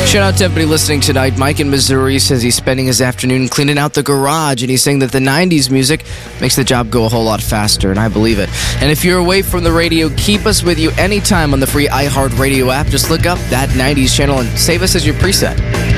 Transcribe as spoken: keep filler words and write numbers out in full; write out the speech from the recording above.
Shout out to everybody listening tonight. Mike in Missouri says he's spending his afternoon cleaning out the garage, and he's saying that the nineties music makes the job go a whole lot faster, and I believe it. And if you're away from the radio, keep us with you anytime on the free iHeartRadio app. Just look up that nineties channel and save us as your preset.